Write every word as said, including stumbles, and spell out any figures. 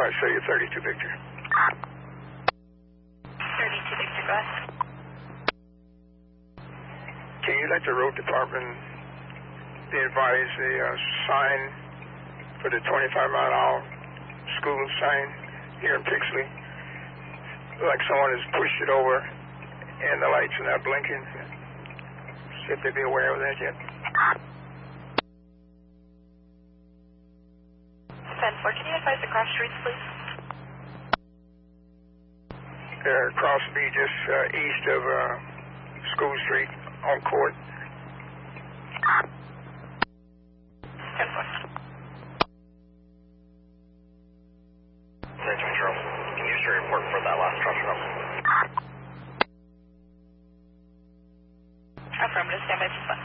I show you thirty-two Victor. thirty-two Victor, go ahead. Can you let the road department be advised the uh, sign for the twenty-five mile an hour school sign here in Pixley? Like someone has pushed it over and the lights are not blinking. See if they'd be aware of that yet. ten four, can you advise the cross streets, please? Uh, cross B just uh, east of uh, School Street on Court. ten four. Attention Control. Can you use your report for that last structure number? Affirmative, stand by.